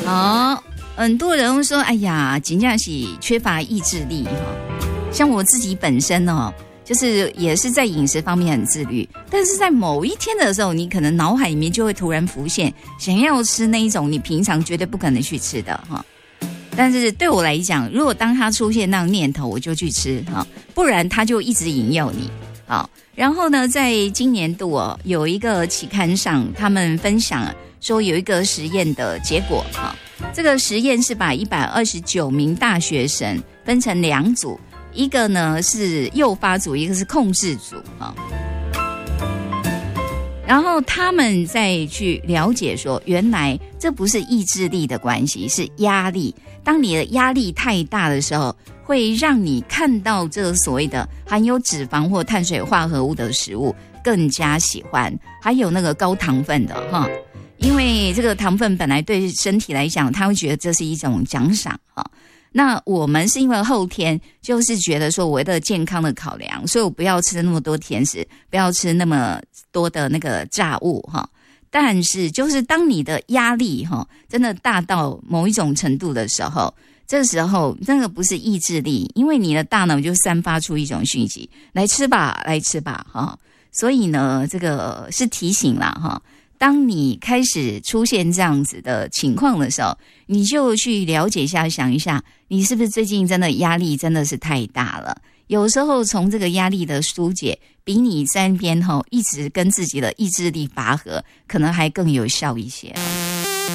好，很多人会说，哎呀，真的是缺乏意志力哈。像我自己本身哦，就是也是在饮食方面很自律，但是在某一天的时候，你可能脑海里面就会突然浮现想要吃那一种你平常绝对不可能去吃的哈。但是对我来讲，如果当它出现那种念头，我就去吃哈，不然它就一直引诱你。好，然后呢，在今年度哦，有一个期刊上，他们分享说有一个实验的结果哈。这个实验是把129名大学生分成2组，一个呢是诱发组，一个是控制组哈。然后他们再去了解说，原来这不是意志力的关系，是压力。当你的压力太大的时候，会让你看到这个所谓的含有脂肪或碳水化合物的食物更加喜欢，还有那个高糖分的哈。因为这个糖分本来对身体来讲，他会觉得这是一种奖赏哈。那我们是因为后天就是觉得说，我为了健康的考量，所以我不要吃那么多甜食，不要吃那么多的那个炸物哈。但是就是当你的压力哈真的大到某一种程度的时候，这时候那个不是意志力，因为你的大脑就散发出一种讯息，来吃吧，来吃吧哈。所以呢，这个是提醒啦哈。当你开始出现这样子的情况的时候，你就去了解一下，想一下，你是不是最近真的压力真的是太大了？有时候从这个压力的疏解，比你在那边一直跟自己的意志力拔河，可能还更有效一些。